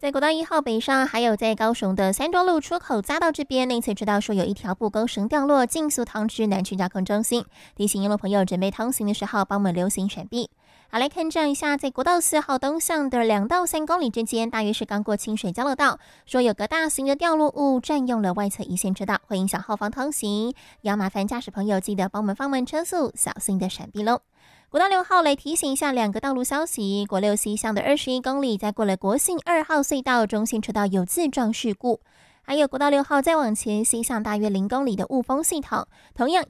在国道1号北上，还有在高雄的三庄路出口匝道这边，内侧知道说有一条布钩绳掉落，竞速堂至南区交通中心，提醒沿路朋友准备通行的时候，帮我们留心闪避。好，来看这样一下，在国道4号东向的2到3公里之间，大约是刚过清水交流道，说有个大型的掉落物占用了外侧一线车道，会影响后方通行，要麻烦驾驶朋友记得帮我们放慢车速，小心的闪避喽。国道6号来提醒一下2个道路消息，国6西向的21公里，在过了国信2号隧道中线车道有自撞事故。还有国道6号再往前西向大约0公里的雾峰系统，同样